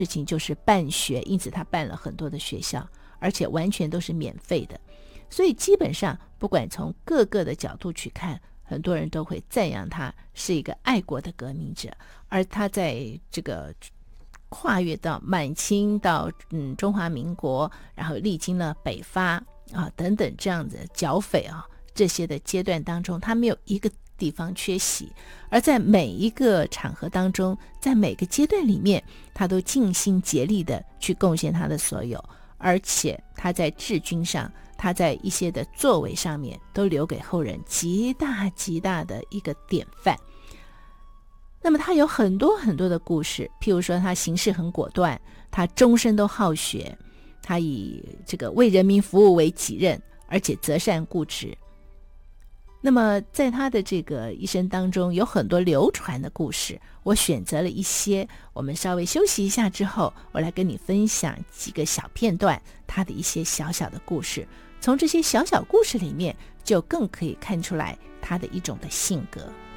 事情就是办学，因此他办了很多的学校，而且完全都是免费的。所以基本上不管从各个的角度去看，很多人都会赞扬他是一个爱国的革命者。而他在这个跨越到满清到中华民国，然后历经了北伐等等这样子剿匪这些的阶段当中，他没有一个地方缺席，而在每一个场合当中，在每个阶段里面，他都尽心竭力的去贡献他的所有，而且他在治军上，他在一些的作为上面都留给后人极大极大的一个典范。那么他有很多很多的故事，譬如说他行事很果断，他终身都好学，他以这个为人民服务为己任，而且择善固执。那么在他的这个一生当中，有很多流传的故事，我选择了一些，我们稍微休息一下之后，我来跟你分享几个小片段，他的一些小小的故事。从这些小小故事里面，就更可以看出来他的一种的性格。